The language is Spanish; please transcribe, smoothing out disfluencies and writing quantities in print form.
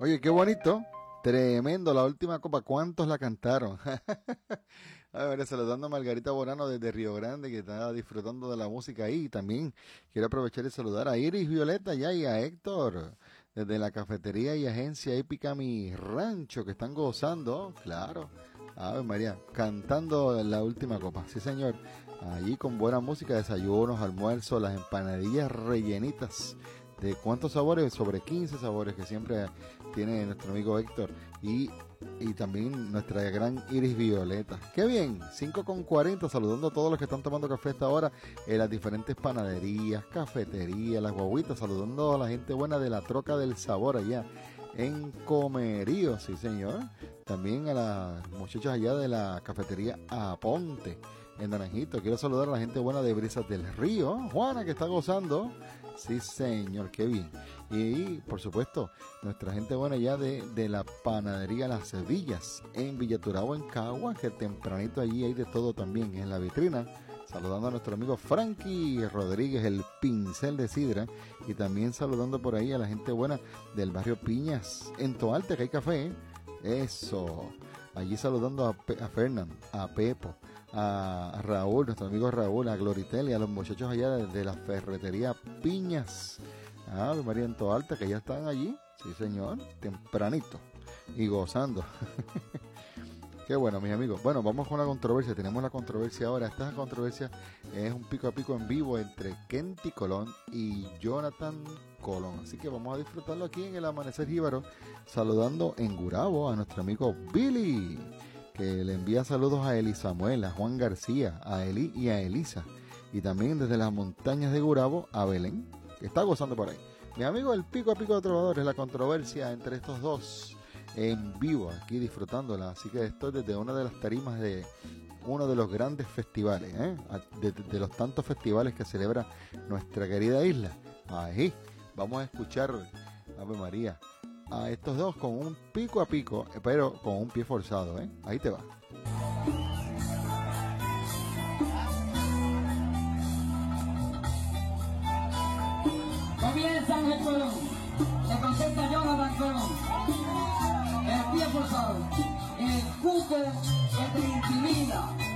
Oye, qué bonito. Tremendo, la última copa. ¿Cuántos la cantaron? A ver, saludando a Margarita Borano desde Río Grande, que está disfrutando de la música ahí. Y también quiero aprovechar y saludar a Iris Violeta ya y a Héctor, desde la cafetería y agencia Épica Mi Rancho, que están gozando, claro. Ave María, cantando la última copa. Sí, señor. Allí con buena música, desayunos, almuerzos, las empanadillas rellenitas. ¿De cuántos sabores? Sobre 15 sabores que siempre tiene nuestro amigo Héctor. Y también nuestra gran Iris Violeta. ¡Qué bien! 5:40, saludando a todos los que están tomando café a esta hora en las diferentes panaderías, cafeterías, las guaguitas, saludando a la gente buena de la Troca del Sabor allá en Comerío, sí señor. También a las muchachas allá de la cafetería Aponte en Naranjito. Quiero saludar a la gente buena de Brisas del Río, Juana, que está gozando. Sí señor, qué bien. Y por supuesto, nuestra gente buena ya de la panadería Las Sevillas en Villaturabo, en Cagua, que tempranito allí hay de todo también en la vitrina. Saludando a nuestro amigo Frankie Rodríguez, el pincel de sidra. Y también saludando por ahí a la gente buena del barrio Piñas, en Toalta, que hay café. Eso. Allí saludando a Fernán, a Pepo, a Raúl, nuestro amigo Raúl, a Gloritel y a los muchachos allá de la ferretería Piñas. Ah, María en Toalta, que ya están allí. Sí, señor. Tempranito. Y gozando. Qué bueno, mis amigos. Bueno, vamos con la controversia. Tenemos la controversia ahora. Esta controversia es un pico a pico en vivo entre Kenty Colón y Jonathan Colón. Así que vamos a disfrutarlo aquí en el Amanecer Jíbaro, saludando en Gurabo a nuestro amigo Billy, que le envía saludos a Eli Samuel, a Juan García, a Eli y a Elisa. Y también desde las montañas de Gurabo a Belén, que está gozando por ahí. Mi amigo, el pico a pico de trovadores, la controversia entre estos dos en vivo, aquí disfrutándola. Así que estoy desde una de las tarimas de uno de los grandes festivales, de los tantos festivales que celebra nuestra querida isla. Ahí vamos a escuchar, Ave María, a estos dos con un pico a pico, pero con un pie forzado. Ahí te va. Comienza Ángel Colón, le contesta Jonathan Colón. El pie forzado, el cuco que te intimida.